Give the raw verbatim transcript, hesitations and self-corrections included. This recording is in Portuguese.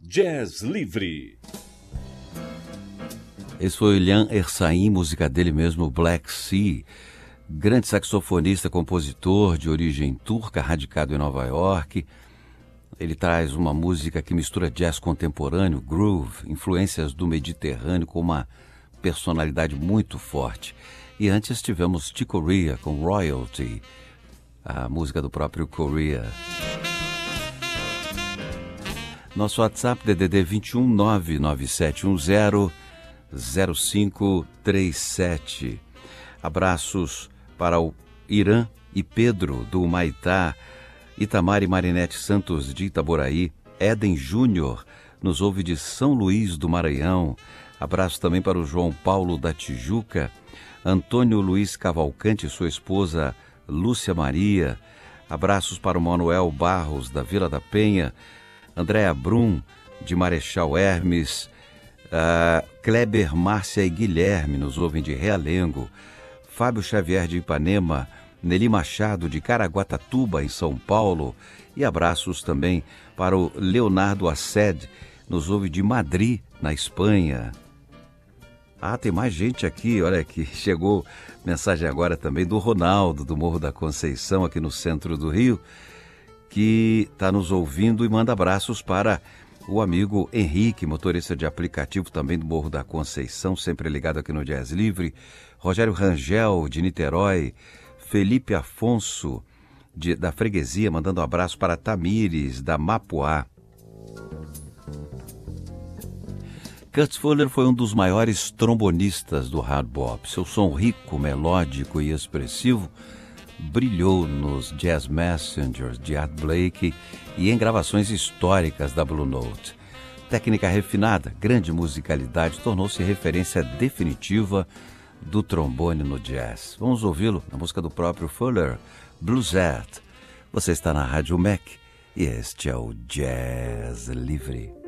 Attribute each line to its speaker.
Speaker 1: Jazz Livre.
Speaker 2: Esse foi o Ilhan Ersaim, música dele mesmo, Black Sea. Grande saxofonista, compositor de origem turca, radicado em Nova York. Ele traz uma música que mistura jazz contemporâneo, groove, influências do Mediterrâneo com uma personalidade muito forte. E antes tivemos Chick Corea com Royalty, a música do próprio Corea. Nosso WhatsApp D D D vinte e um nove nove sete um zero zero cinco três sete. Abraços para o Irã e Pedro do Humaitá, Itamar e Marinete Santos de Itaboraí, Éden Júnior nos ouve de São Luís do Maranhão. Abraço também para o João Paulo da Tijuca, Antônio Luiz Cavalcante e sua esposa Lúcia Maria. Abraços para o Manuel Barros da Vila da Penha, Andréa Brum de Marechal Hermes, uh, Kleber, Márcia e Guilherme nos ouvem de Realengo, Fábio Xavier de Ipanema, Nelly Machado de Caraguatatuba, em São Paulo, e abraços também para o Leonardo Assed, nos ouve de Madrid, na Espanha. Ah, tem mais gente aqui, olha aqui, chegou mensagem agora também do Ronaldo, do Morro da Conceição, aqui no centro do Rio, que está nos ouvindo e manda abraços para o amigo Henrique, motorista de aplicativo também do Morro da Conceição, sempre ligado aqui no Jazz Livre, Rogério Rangel, de Niterói, Felipe Afonso, de, da Freguesia, mandando um abraço para Tamires, da Mapuá. Kurt Fuller foi um dos maiores trombonistas do hard bop. Seu som rico, melódico e expressivo brilhou nos Jazz Messengers de Art Blakey e em gravações históricas da Blue Note. Técnica refinada, grande musicalidade, tornou-se referência definitiva do trombone no jazz. Vamos ouvi-lo na música do próprio Fuller, Bluesette. Você está na Rádio Mac e este é o Jazz Livre.